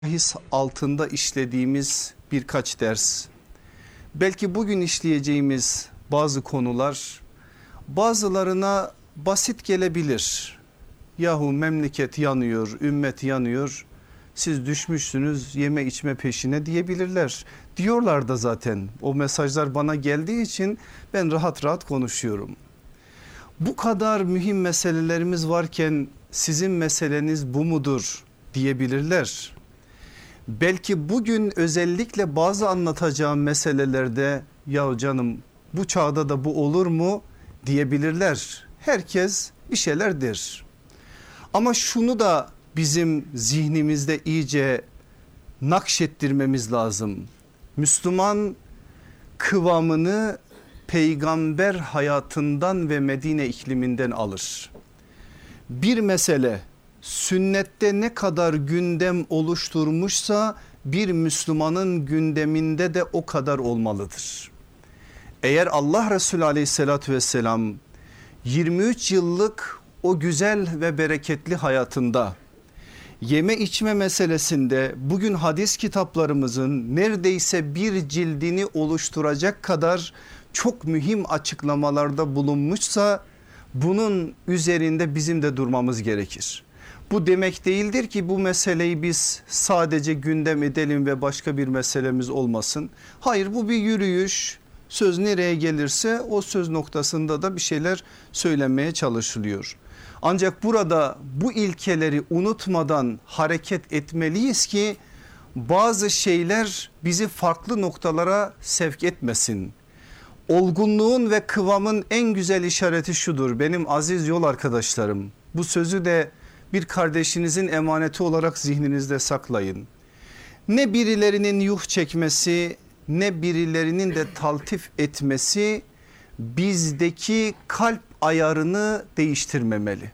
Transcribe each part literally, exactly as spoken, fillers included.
His altında işlediğimiz birkaç ders, belki bugün işleyeceğimiz bazı konular bazılarına basit gelebilir. Yahu memleket yanıyor, ümmet yanıyor, siz düşmüşsünüz yeme içme peşine diyebilirler. Diyorlar da zaten, o mesajlar bana geldiği için ben rahat rahat konuşuyorum. Bu kadar mühim meselelerimiz varken sizin meseleniz bu mudur diyebilirler. Belki bugün özellikle bazı anlatacağım meselelerde ya canım bu çağda da bu olur mu diyebilirler. Herkes bir şeyler der. Ama şunu da bizim zihnimizde iyice nakşettirmemiz lazım. Müslüman kıvamını peygamber hayatından ve Medine ikliminden alır. Bir mesele sünnette ne kadar gündem oluşturmuşsa bir Müslümanın gündeminde de o kadar olmalıdır. Eğer Allah Resulü aleyhissalatü vesselam yirmi üç yıllık o güzel ve bereketli hayatında yeme içme meselesinde bugün hadis kitaplarımızın neredeyse bir cildini oluşturacak kadar çok mühim açıklamalarda bulunmuşsa bunun üzerinde bizim de durmamız gerekir. Bu demek değildir ki bu meseleyi biz sadece gündem edelim ve başka bir meselemiz olmasın. Hayır, bu bir yürüyüş. Söz nereye gelirse o söz noktasında da bir şeyler söylenmeye çalışılıyor. Ancak burada bu ilkeleri unutmadan hareket etmeliyiz ki bazı şeyler bizi farklı noktalara sevk etmesin. Olgunluğun ve kıvamın en güzel işareti şudur benim aziz yol arkadaşlarım. Bu sözü de bir kardeşinizin emaneti olarak zihninizde saklayın. Ne birilerinin yuh çekmesi ne birilerinin de taltif etmesi bizdeki kalp ayarını değiştirmemeli.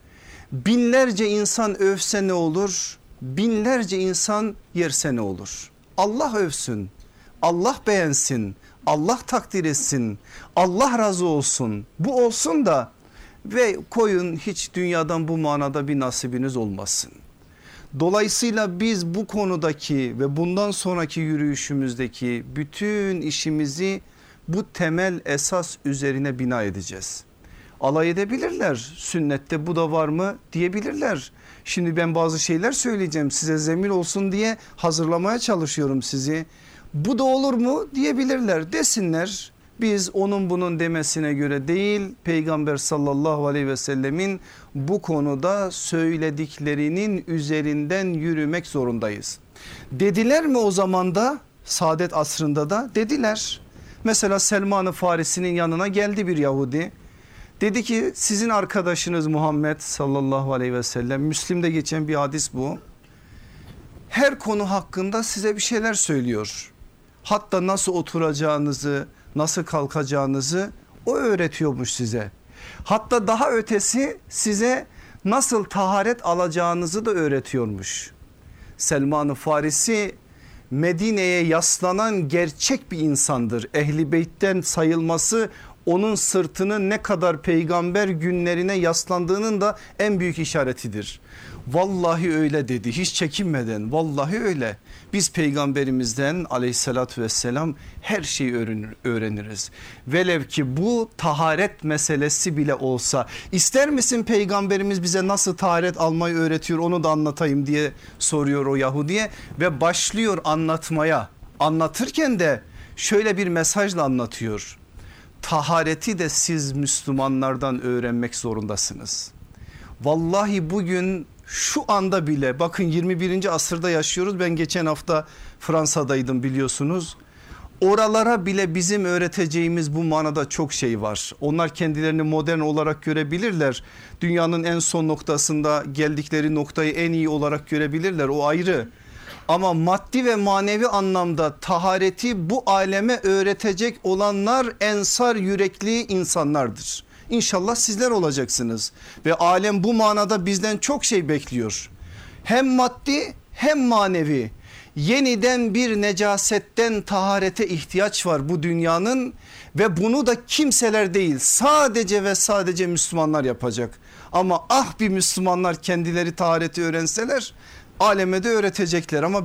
Binlerce insan övse ne olur? Binlerce insan yerse ne olur? Allah övsün, Allah beğensin, Allah takdir etsin, Allah razı olsun. Bu olsun da ve koyun hiç dünyadan bu manada bir nasibiniz olmasın. Dolayısıyla biz bu konudaki ve bundan sonraki yürüyüşümüzdeki bütün işimizi bu temel esas üzerine bina edeceğiz. Alay edebilirler, sünnette bu da var mı diyebilirler. Şimdi ben bazı şeyler söyleyeceğim, size zemin olsun diye hazırlamaya çalışıyorum sizi. Bu da olur mu diyebilirler, desinler. Biz onun bunun demesine göre değil, Peygamber sallallahu aleyhi ve sellemin bu konuda söylediklerinin üzerinden yürümek zorundayız. Dediler mi o zaman da, saadet asrında da dediler. Mesela Selman-ı Farisi'nin yanına geldi bir Yahudi. Dedi ki sizin arkadaşınız Muhammed sallallahu aleyhi ve sellem, Müslim'de geçen bir hadis bu. Her konu hakkında size bir şeyler söylüyor. Hatta nasıl oturacağınızı, nasıl kalkacağınızı o öğretiyormuş size. Hatta daha ötesi size nasıl taharet alacağınızı da öğretiyormuş. Selman-ı Farisi Medine'ye yaslanan gerçek bir insandır. Ehli Beyt'ten sayılması onun sırtının ne kadar peygamber günlerine yaslandığının da en büyük işaretidir. Vallahi öyle dedi, hiç çekinmeden, vallahi öyle. Biz peygamberimizden aleyhissalatü vesselam her şeyi öğreniriz. Velev ki bu taharet meselesi bile olsa. İster misin peygamberimiz bize nasıl taharet almayı öğretiyor onu da anlatayım diye soruyor o Yahudiye ve başlıyor anlatmaya. Anlatırken de şöyle bir mesajla anlatıyor. Tahareti de siz Müslümanlardan öğrenmek zorundasınız. Vallahi bugün şu anda bile, bakın yirmi birinci asırda yaşıyoruz. Ben geçen hafta Fransa'daydım biliyorsunuz. Oralara bile bizim öğreteceğimiz bu manada çok şey var. Onlar kendilerini modern olarak görebilirler. Dünyanın en son noktasında geldikleri noktayı en iyi olarak görebilirler, o ayrı. Ama maddi ve manevi anlamda tahareti bu aleme öğretecek olanlar ensar yürekli insanlardır. İnşallah sizler olacaksınız ve alem bu manada bizden çok şey bekliyor. Hem maddi hem manevi yeniden bir necasetten taharete ihtiyaç var bu dünyanın ve bunu da kimseler değil sadece ve sadece Müslümanlar yapacak. Ama ah bir Müslümanlar kendileri tahareti öğrenseler aleme de öğretecekler ama